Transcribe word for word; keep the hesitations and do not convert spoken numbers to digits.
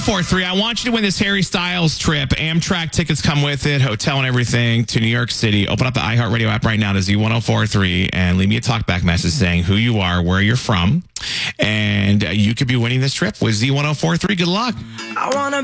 four three, I want you to win this Harry Styles trip. Amtrak tickets come with it, hotel and everything to New York City. Open up the iHeartRadio app right now to Z one oh four three and leave me a talkback message saying who you are, where you're from, and you could be winning this trip with Z one oh four three. Good luck. I wanna